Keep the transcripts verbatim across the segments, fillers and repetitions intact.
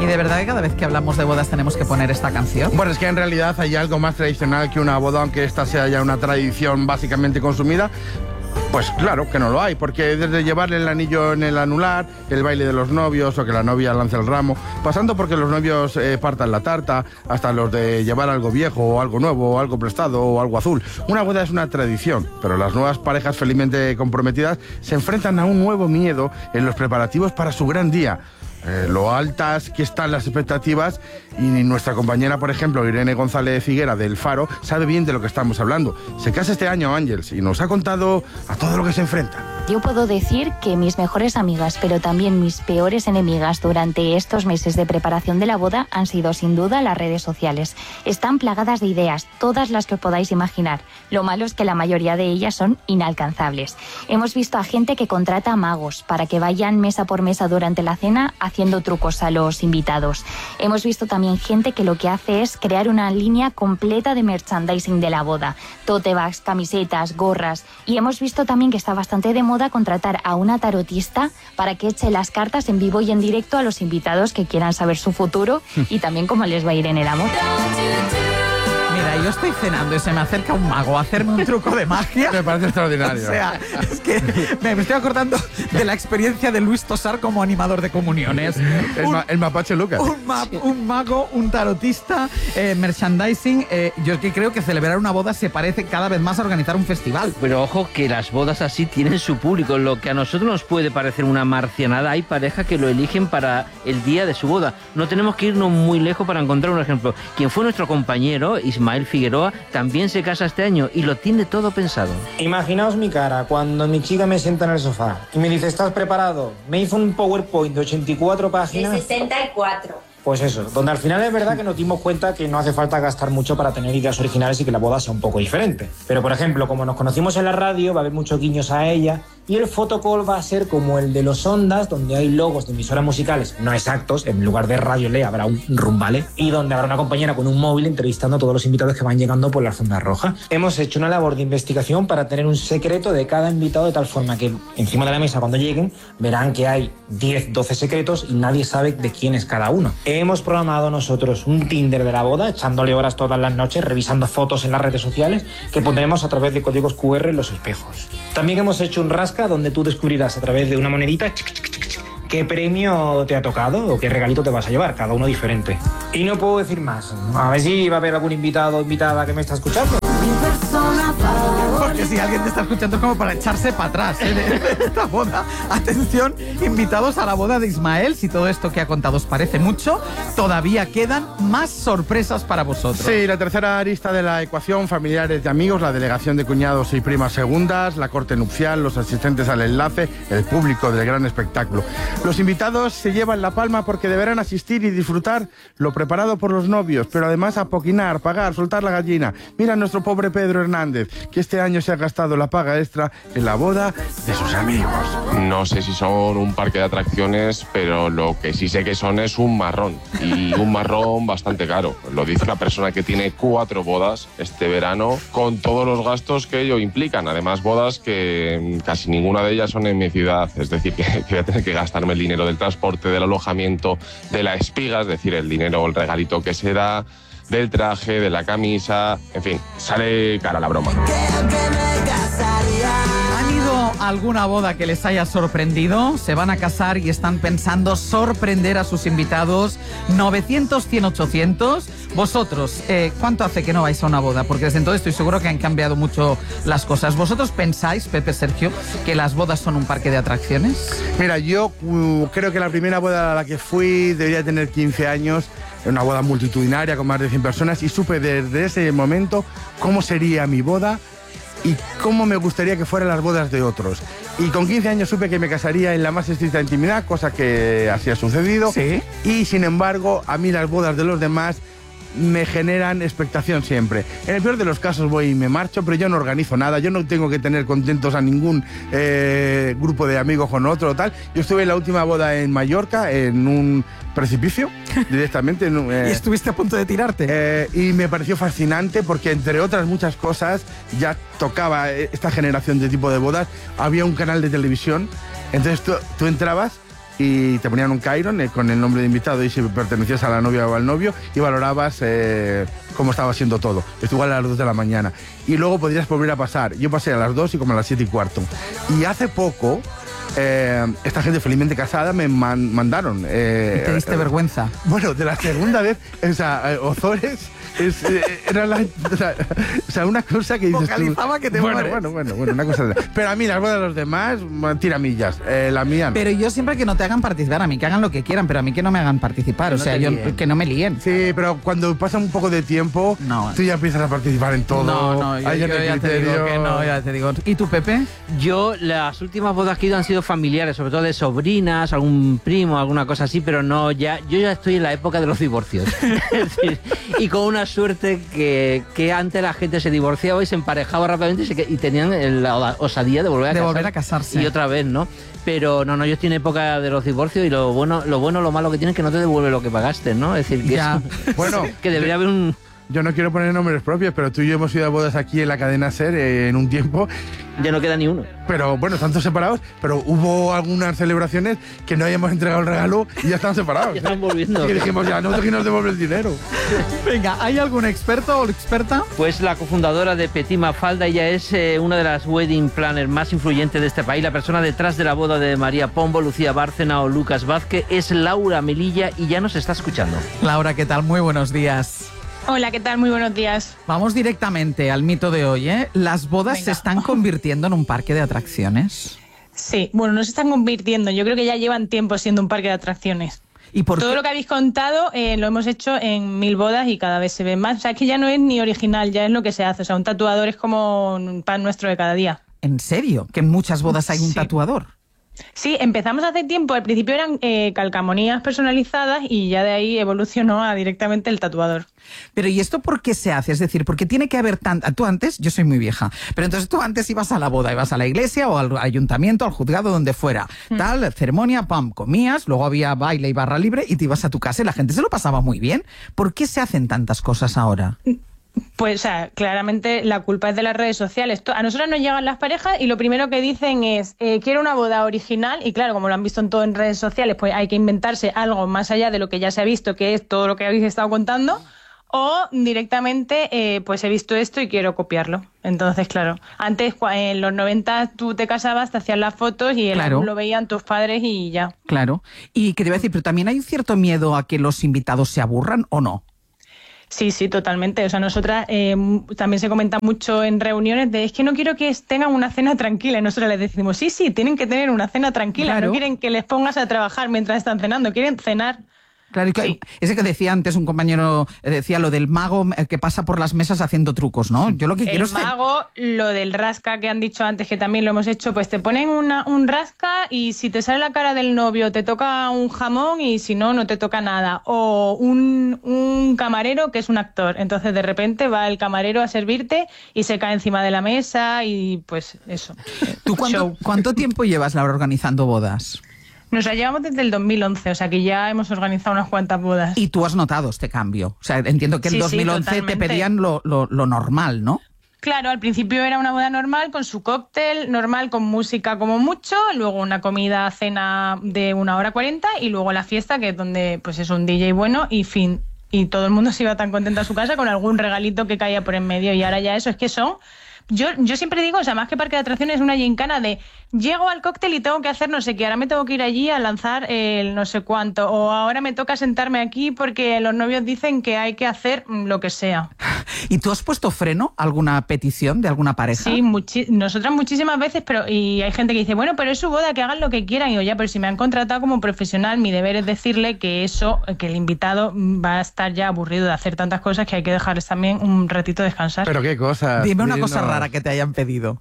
¿Y de verdad que cada vez que hablamos de bodas tenemos que poner esta canción? Bueno, es que en realidad hay algo más tradicional que una boda, aunque esta sea ya una tradición básicamente consumida. Pues claro que no lo hay, porque desde llevarle el anillo en el anular, el baile de los novios o que la novia lance el ramo, pasando porque los novios eh, partan la tarta, hasta los de llevar algo viejo o algo nuevo o algo prestado o algo azul. Una boda es una tradición, pero las nuevas parejas felizmente comprometidas se enfrentan a un nuevo miedo en los preparativos para su gran día. Eh, lo altas que están las expectativas, y nuestra compañera, por ejemplo, Irene González Figuera del Faro, sabe bien de lo que estamos hablando. Se casa este año, Ángels, y nos ha contado a todo lo que se enfrenta. Yo puedo decir que mis mejores amigas, pero también mis peores enemigas durante estos meses de preparación de la boda han sido sin duda las redes sociales. Están plagadas de ideas, todas las que os podáis imaginar. Lo malo es que la mayoría de ellas son inalcanzables. Hemos visto a gente que contrata magos para que vayan mesa por mesa durante la cena haciendo trucos a los invitados. Hemos visto también gente que lo que hace es crear una línea completa de merchandising de la boda. Tote bags, camisetas, gorras. Y hemos visto también que está bastante de moda contratar a una tarotista para que eche las cartas en vivo y en directo a los invitados que quieran saber su futuro y también cómo les va a ir en el amor. Mira, yo estoy cenando y se me acerca un mago a hacerme un truco de magia. Me parece extraordinario. O sea, es que me estoy acordando de la experiencia de Luis Tosar como animador de comuniones. El, un, ma el mapache Lucas. Un, ma un mago, un tarotista, eh, merchandising. Eh, yo que creo que celebrar una boda se parece cada vez más a organizar un festival. Pero ojo que las bodas así tienen su público. Lo que a nosotros nos puede parecer una marcianada, hay parejas que lo eligen para el día de su boda. No tenemos que irnos muy lejos para encontrar un ejemplo. Quien fue nuestro compañero, Ismael Figueroa, también se casa este año y lo tiene todo pensado. Imaginaos mi cara cuando mi chica me sienta en el sofá y me dice, ¿estás preparado? Me hizo un PowerPoint de ochenta y cuatro páginas. De sesenta y cuatro. Pues eso, donde al final es verdad que nos dimos cuenta que no hace falta gastar mucho para tener ideas originales y que la boda sea un poco diferente. Pero, por ejemplo, como nos conocimos en la radio, va a haber muchos guiños a ella, y el photocall va a ser como el de los Ondas, donde hay logos de emisoras musicales no exactos, en lugar de Radio Le habrá un rumbale, y donde habrá una compañera con un móvil entrevistando a todos los invitados que van llegando por la alfombra roja. Hemos hecho una labor de investigación para tener un secreto de cada invitado, de tal forma que encima de la mesa, cuando lleguen, verán que hay diez, doce secretos y nadie sabe de quién es cada uno. Hemos programado nosotros un Tinder de la boda, echándole horas todas las noches, revisando fotos en las redes sociales, que pondremos a través de códigos cu erre en los espejos. También hemos hecho un rasca donde tú descubrirás a través de una monedita qué premio te ha tocado o qué regalito te vas a llevar, cada uno diferente. Y no puedo decir más. A ver si va a haber algún invitado o invitada que me está escuchando. Porque si alguien te está escuchando es como para echarse para atrás, ¿eh? de, de esta boda. Atención, invitados a la boda de Ismael. Si todo esto que ha contado os parece mucho, todavía quedan más sorpresas para vosotros. Sí, la tercera arista de la ecuación, familiares y amigos, la delegación de cuñados y primas segundas, la corte nupcial, los asistentes al enlace, el público del gran espectáculo. Los invitados se llevan la palma porque deberán asistir y disfrutar lo preparado por los novios, pero además apoquinar, pagar, soltar la gallina. Mira a nuestro pobre Pedro Hernández, que este año se ha gastado la paga extra en la boda de sus amigos. No sé si son un parque de atracciones, pero lo que sí sé que son es un marrón, y un marrón bastante caro. Lo dice una persona que tiene cuatro bodas este verano, con todos los gastos que ello implican. Además, bodas que casi ninguna de ellas son en mi ciudad, es decir, que, que voy a tener que gastarme el dinero del transporte, del alojamiento, de la espiga, es decir, el dinero o el regalito que se da, del traje, de la camisa, en fin, sale cara la broma. ¿Han ido a alguna boda que les haya sorprendido? Se van a casar y están pensando sorprender a sus invitados. novecientos, cien, ochocientos. Vosotros, eh, ¿cuánto hace que no vais a una boda? Porque desde entonces estoy seguro que han cambiado mucho las cosas. ¿Vosotros pensáis, Pepe, Sergio, que las bodas son un parque de atracciones? Mira, yo uh, creo que la primera boda a la que fui debería tener quince años. Una boda multitudinaria con más de cien personas, y supe desde ese momento cómo sería mi boda y cómo me gustaría que fueran las bodas de otros. Y con quince años supe que me casaría en la más estricta intimidad, cosa que así ha sucedido. ¿Sí? Y sin embargo, a mí las bodas de los demás me generan expectación siempre. En el peor de los casos voy y me marcho, pero yo no organizo nada, yo no tengo que tener contentos a ningún eh, grupo de amigos con otro o tal. Yo estuve en la última boda en Mallorca, en un precipicio, directamente. En, eh, ¿Y estuviste a punto de tirarte? Eh, y me pareció fascinante porque, entre otras muchas cosas, ya tocaba esta generación de tipo de bodas. Había un canal de televisión, entonces tú, tú entrabas y te ponían un Chiron eh, con el nombre de invitado y si pertenecías a la novia o al novio y valorabas eh, cómo estaba siendo todo. Esto igual a las dos de la mañana. Y luego podrías volver a pasar. Yo pasé a las dos y como a las siete y cuarto. Y hace poco, eh, esta gente felizmente casada me man mandaron... Eh, ¿Te diste eh, vergüenza? Bueno, de la segunda vez, o sea, eh, Ozores... Es, eh, era la, o, sea, o sea, una cosa que dices vocalizaba tú, que te bueno, mueres. bueno, bueno, bueno, una cosa de, pero a mí las bodas de los demás, tiramillas, eh, la mía no. Pero yo siempre que no te hagan participar, a mí que hagan lo que quieran, pero a mí que no me hagan participar, Que o no sea, te yo líen. que no me líen. Sí, pero cuando pasa un poco de tiempo, No. tú ya empiezas a participar en todo. No, no, yo, hay yo en el ya te digo criterio. que no, ya te digo. ¿Y tú, Pepe? Yo, las últimas bodas que he ido han sido familiares, sobre todo de sobrinas, algún primo, alguna cosa así, pero no, ya, yo ya estoy en la época de los divorcios. Es decir, y con una suerte que, que antes la gente se divorciaba y se emparejaba rápidamente y, se, y tenían la osadía de volver a De casarse. volver a casarse. Y otra vez, ¿no? Pero no, no, yo estoy en época de los divorcios y lo bueno, lo bueno, lo malo que tiene es que no te devuelve lo que pagaste, ¿no? Es decir, que, Ya. es- Bueno, que debería haber un... Yo no quiero poner nombres propios, pero tú y yo hemos ido a bodas aquí en la cadena SER eh, en un tiempo. Ya no queda ni uno. Pero bueno, están todos separados, pero hubo algunas celebraciones que no habíamos entregado el regalo y ya están separados. Ya están volviendo. Y dijimos, ya, nosotros que nos devuelve el dinero. Venga, ¿hay algún experto o experta? Pues la cofundadora de Petit Mafalda, ella es eh, una de las wedding planners más influyentes de este país. La persona detrás de la boda de María Pombo, Lucía Bárcena o Lucas Vázquez es Laura Melilla y ya nos está escuchando. Laura, ¿qué tal? Muy buenos días. Hola, ¿qué tal? Muy buenos días. Vamos directamente al mito de hoy, ¿eh? ¿Las bodas Venga. se están convirtiendo en un parque de atracciones? Sí, bueno, no se están convirtiendo. Yo creo que ya llevan tiempo siendo un parque de atracciones. ¿Y por Todo qué? lo que habéis contado eh, lo hemos hecho en mil bodas y cada vez se ve más. O sea, es que ya no es ni original, ya es lo que se hace. O sea, un tatuador es como un pan nuestro de cada día. ¿En serio? ¿Que en muchas bodas hay un Sí. tatuador? Sí, empezamos hace tiempo. Al principio eran eh, calcamonías personalizadas y ya de ahí evolucionó a directamente el tatuador. Pero ¿y esto por qué se hace? Es decir, porque tiene que haber tanta... Tú antes, yo soy muy vieja, pero entonces tú antes ibas a la boda, ibas a la iglesia o al ayuntamiento, al juzgado, donde fuera. Tal, ceremonia, pam, comías, luego había baile y barra libre y te ibas a tu casa y la gente se lo pasaba muy bien. ¿Por qué se hacen tantas cosas ahora? Pues, o sea, claramente la culpa es de las redes sociales. To- A nosotros nos llegan las parejas y lo primero que dicen es, eh, quiero una boda original, y claro, como lo han visto en todo en redes sociales, pues hay que inventarse algo más allá de lo que ya se ha visto, que es todo lo que habéis estado contando, o directamente, eh, pues he visto esto y quiero copiarlo. Entonces, claro, antes cua- en los noventa tú te casabas, te hacían las fotos y el Claro. álbum lo veían tus padres y ya. Claro. Y que te voy a decir, pero también hay un cierto miedo a que los invitados se aburran o no. Sí, sí, totalmente. O sea, nosotras eh, m- también se comenta mucho en reuniones de es que no quiero que tengan una cena tranquila. Y nosotros les decimos, sí, sí, tienen que tener una cena tranquila. Claro. No quieren que les pongas a trabajar mientras están cenando, quieren cenar. Claro, y que- Sí. ese que decía antes un compañero, eh, decía lo del mago eh, que pasa por las mesas haciendo trucos, ¿no? Yo lo que quiero El es... que- mago, lo del rasca que han dicho antes, que también lo hemos hecho, pues te ponen una, un rasca y si te sale la cara del novio te toca un jamón y si no, no te toca nada. O un, un camarero que es un actor. Entonces de repente va el camarero a servirte y se cae encima de la mesa y pues eso. ¿Tú cuánto, Show. cuánto tiempo llevas, Laura, organizando bodas? Nos la llevamos desde el dos mil once, o sea que ya hemos organizado unas cuantas bodas. Y tú has notado este cambio. O sea, entiendo que en Sí, sí, dos mil once te totalmente. pedían lo, lo, lo normal, ¿no? Claro, al principio era una boda normal con su cóctel, normal con música como mucho, luego una comida, cena de una hora cuarenta y luego la fiesta, que es donde pues es un D J bueno y fin. Y todo el mundo se iba tan contento a su casa con algún regalito que caía por en medio y ahora ya eso es que son... Yo, yo siempre digo, o sea, más que parque de atracciones es una gincana de llego al cóctel y tengo que hacer no sé qué, ahora me tengo que ir allí a lanzar el no sé cuánto, o ahora me toca sentarme aquí porque los novios dicen que hay que hacer mm, lo que sea. ¿Y tú has puesto freno a alguna petición de alguna pareja? Sí, muchi- nosotras muchísimas veces, pero y hay gente que dice, bueno, pero es su boda, que hagan lo que quieran. Y yo, ya, pero si me han contratado como profesional, mi deber es decirle que eso, que el invitado va a estar ya aburrido de hacer tantas cosas que hay que dejarles también un ratito descansar. Pero qué cosas. Dime una Dinos. cosa rara que te hayan pedido.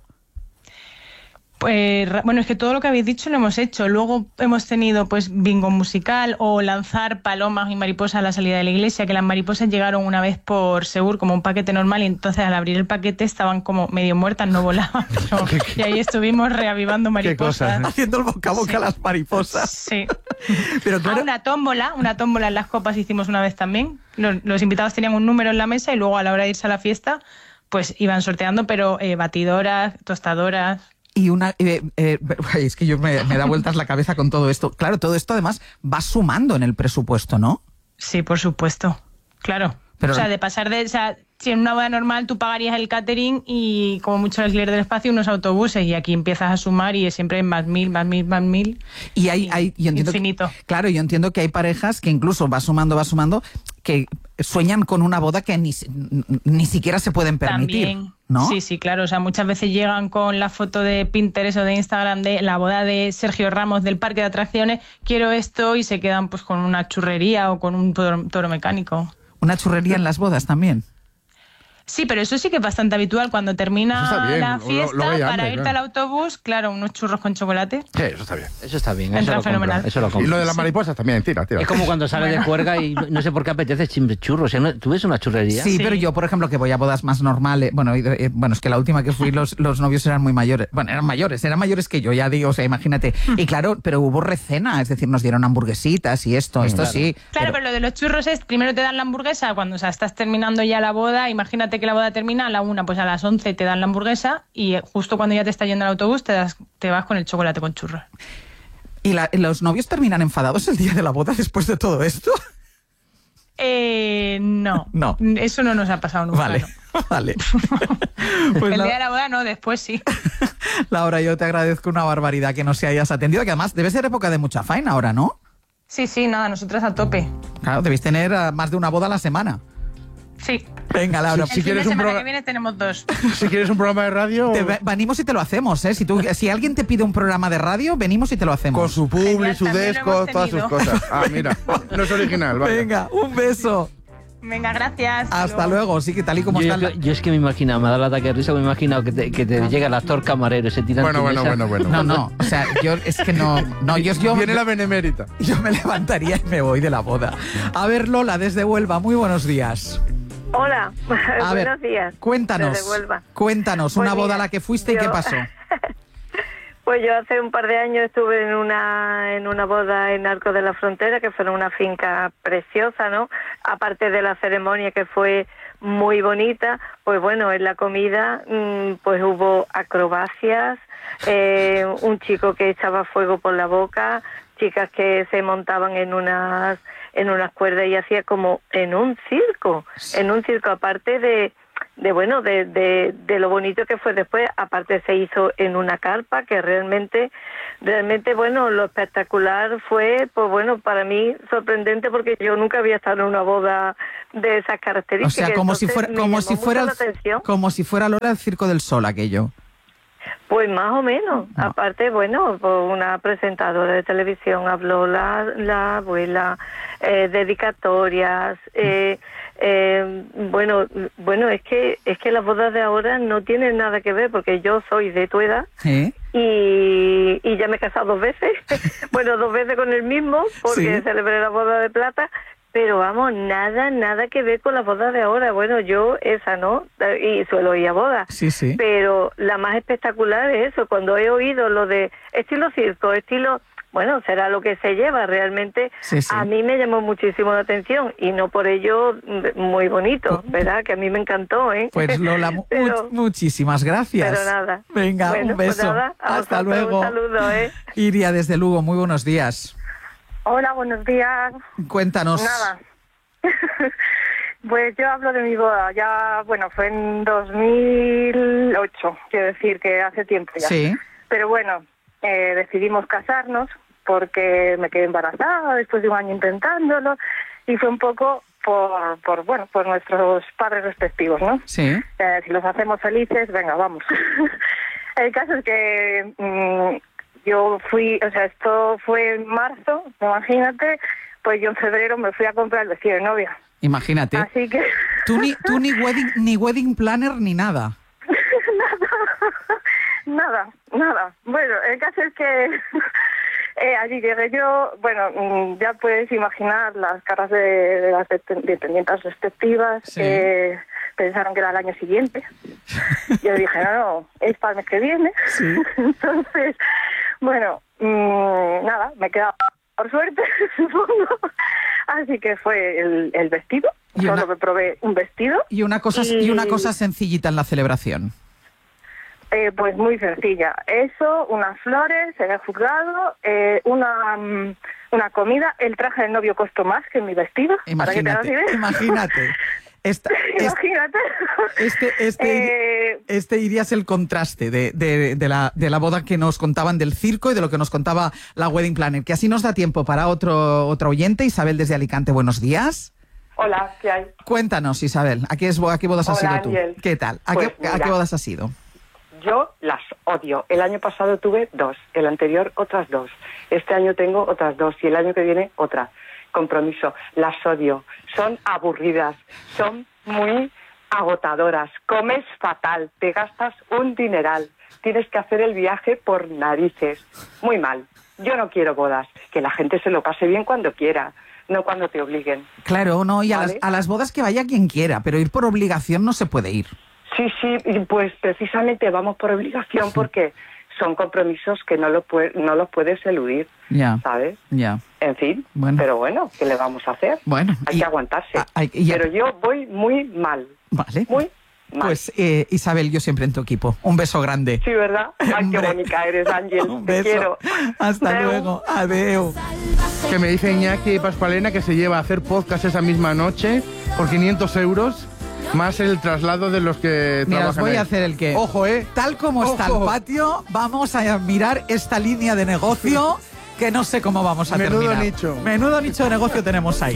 Pues ra- bueno, es que todo lo que habéis dicho lo hemos hecho. Luego hemos tenido pues bingo musical o lanzar palomas y mariposas a la salida de la iglesia, que las mariposas llegaron una vez por Segur como un paquete normal y entonces al abrir el paquete estaban como medio muertas, no volaban. Pero- y ahí estuvimos reavivando mariposas. cosas, ¿eh? Haciendo el boca a boca a las mariposas. Sí. Pero Ah, claro, una tómbola, una tómbola en las copas hicimos una vez también. Los, los invitados tenían un número en la mesa y luego a la hora de irse a la fiesta, pues iban sorteando, pero eh, batidoras, tostadoras. Y una... Eh, eh, es que yo me, me da vueltas la cabeza con todo esto. Claro, todo esto además va sumando en el presupuesto, ¿no? Sí, por supuesto. Claro. Pero... O sea, de pasar de... O sea, si en una boda normal tú pagarías el catering y como mucho el alquiler del espacio unos autobuses, y aquí empiezas a sumar y siempre más mil, más mil, más mil. Y hay... hay yo entiendo infinito. Que, claro, yo entiendo que hay parejas que incluso va sumando, va sumando, que sueñan con una boda que ni, ni siquiera se pueden permitir. También. ¿No? Sí, sí, claro. O sea, muchas veces llegan con la foto de Pinterest o de Instagram de la boda de Sergio Ramos del parque de atracciones, quiero esto, y se quedan pues con una churrería o con un toro, toro mecánico. ¿Una churrería en las bodas también? Sí, pero eso sí que es bastante habitual. Cuando termina bien, la lo- fiesta, lo hay hambre, para irte claro. al autobús, claro, unos churros con chocolate. Sí, eso está bien. Eso está bien, Entra eso lo compro, fenomenal. eso lo compro. Y lo de las mariposas también, tira, tira. Es como cuando sales Bueno. de juerga y no, no sé por qué apetece chim- churros. O sea, ¿no? ¿Tú ves una churrería? Sí, Sí. pero yo, por ejemplo, que voy a bodas más normales, bueno, y- eh, bueno, es que la última que fui los, los novios eran muy mayores, bueno, eran mayores, eran mayores que yo, ya digo, o sea, imagínate. Y claro, pero hubo recena, es decir, nos dieron hamburguesitas y esto, esto claro. sí. Claro, pero... lo de los churros es, primero te dan la hamburguesa cuando, o sea, estás terminando ya la boda. Imagínate que la boda termina a la una, pues a las once te dan la hamburguesa, y justo cuando ya te está yendo el autobús te, das, te vas con el chocolate con churros. ¿Y la- los novios terminan enfadados el día de la boda después de todo esto? Eh, no. No. Eso no nos ha pasado nunca. Vale, no. vale. Pues el la- día de la boda no, después sí. Laura, yo te agradezco una barbaridad que no se hayas atendido, que además debe ser época de mucha faena ahora, ¿no? Sí, sí, nada, nosotras a tope. Claro, debéis tener uh, más de una boda a la semana. Sí. Venga, Laura, el fin quieres de un semana pro- que viene tenemos dos. Si quieres un programa de radio, te ve- venimos y te lo hacemos, ¿eh? Si, tú, si alguien te pide un programa de radio, venimos y te lo hacemos. con su publi, Genial, su también lo desco, hemos todas sus tenido. cosas. Ah, mira, no es original, vale. Venga, un beso. Venga, gracias. Hasta luego. Sí, que tal y como Yo, está... yo- yo es que me he imaginado, me ha dado el ataque de risa, me he imaginado que te, que te llega el actor camarero, se tira Bueno, en tu bueno, mesa. bueno, bueno. No, no, o sea, yo es que no... no yo, yo, Viene la benemérita. yo me levantaría y me voy de la boda. A ver, Lola, desde Huelva, muy buenos días. Hola, A ver, buenos días. cuéntanos, Desde Huelva. cuéntanos, Pues una boda mira, a la que fuiste y yo- qué pasó. Pues yo hace un par de años estuve en una en una boda en Arco de la Frontera, que fue en una finca preciosa, ¿no? Aparte de la ceremonia, que fue muy bonita, pues bueno, en la comida mmm, pues hubo acrobacias, eh, un chico que echaba fuego por la boca, chicas que se montaban en unas en unas cuerdas y hacía como en un circo, en un circo, aparte de de bueno de, de, de lo bonito que fue después. Aparte se hizo en una carpa, que realmente realmente bueno, lo espectacular fue, pues bueno, para mí sorprendente, porque yo nunca había estado en una boda de esas O características. sea, como si Entonces, fuera, me como llamó si mucho fuera, la el- atención. como si fuera Lola el Circo del Sol aquello. Pues más o menos. No. Aparte, bueno, pues una presentadora de televisión habló la, la abuela, eh, dedicatorias, eh, eh, bueno, bueno, es que es que las bodas de ahora no tienen nada que ver, porque yo soy de tu edad ¿Eh? y, y ya me he casado dos veces, bueno, dos veces con el mismo, porque Sí. celebré la boda de plata. Pero vamos, nada, nada que ver con las bodas de ahora. Bueno, yo esa no, y suelo ir a bodas. Sí, sí. Pero la más espectacular es eso, cuando he oído lo de estilo circo, estilo... Bueno, será lo que se lleva realmente. Sí, sí. A mí me llamó muchísimo la atención, y no por ello mm, muy bonito, ¿verdad? Que a mí me encantó, ¿eh? Pues Lola, mu- Pero- muchísimas gracias. Pero nada. Venga, Bueno, un pues beso. nada, a Hasta vosotros luego. un saludo, ¿eh? Iria desde Lugo, muy buenos días. Hola, buenos días. Cuéntanos. Nada. Pues yo hablo de mi boda. Ya, bueno, fue en dos mil ocho, quiero decir que hace tiempo ya. Sí. Pero bueno, eh, decidimos casarnos porque me quedé embarazada después de un año intentándolo, y fue un poco por, por bueno, por nuestros padres respectivos, ¿no? Sí. Eh, si los hacemos felices, venga, vamos. El caso es que mmm, yo fui, o sea, esto fue en marzo, imagínate, pues yo en febrero me fui a comprar el vestido de novia. Imagínate. Así que... Tú ni, tú ni wedding, ni wedding planner ni nada. Nada, nada. Bueno, el caso es que eh, allí llegué yo, bueno, mm, ya puedes imaginar las caras de, de las dependientes respectivas. Sí. Eh, pensaron que era el año siguiente. Yo dije, no, no, es para el mes que viene. Sí. Entonces, bueno, mmm, nada, me he quedado por suerte, supongo. Así que fue el, el vestido. Y Solo una- me probé un vestido. Y una cosa, y... y una cosa sencillita en la celebración. Eh, pues muy sencilla. Eso, unas flores en el juzgado, eh, una, um, una comida. El traje del novio costó más que mi vestido. Imagínate, para que imagínate. Esta, Imagínate. Este, este, eh, este iría es el contraste de, de, de, la, de la boda que nos contaban del circo y de lo que nos contaba la Wedding Planner. Que así nos da tiempo para otro, otro oyente. Isabel desde Alicante, buenos días. Hola, ¿qué hay? Cuéntanos, Isabel, ¿a qué, es, a qué bodas Hola, has ido tú? Ángel. ¿Qué tal? ¿A, pues qué, mira, ¿A qué bodas has ido? Yo las odio. El año pasado tuve dos, el anterior otras dos. Este año tengo otras dos y el año que viene otra. Compromiso. Las odio. Son aburridas, son muy agotadoras. Comes fatal, te gastas un dineral. Tienes que hacer el viaje por narices. Muy mal. Yo no quiero bodas. Que la gente se lo pase bien cuando quiera, no cuando te obliguen. Claro, no, y a, ¿Vale? las, a las bodas que vaya quien quiera, pero ir por obligación no se puede ir. Sí, sí, y pues precisamente vamos por obligación porque son compromisos que no, lo pue- no los puedes eludir, Ya, ¿sabes? ya. En fin, Bueno. pero bueno, ¿qué le vamos a hacer? Bueno, hay y- que aguantarse. a- hay- y- Pero yo voy muy mal, Vale. muy mal. Pues eh, Isabel, yo siempre en tu equipo. Un beso grande. Sí, ¿verdad? Ay, qué Hombre. bonita eres, Ángel. Un Te beso. quiero. Hasta Adeu. luego. Adeu. Que me dice Iñaki Paspalena que se lleva a hacer podcast esa misma noche por quinientos euros, más el traslado de los que Mira, os trabajan voy ahí. a hacer el que... Ojo, ¿eh? Tal como está el Ojo. patio, vamos a mirar esta línea de negocio que no sé cómo vamos a Menudo terminar. nicho. Menudo nicho de negocio tenemos ahí.